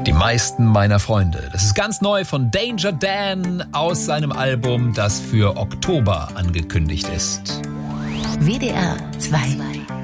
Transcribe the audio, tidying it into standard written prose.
Die meisten meiner Freunde. Das ist ganz neu von Danger Dan aus seinem Album, das für Oktober angekündigt ist. WDR 2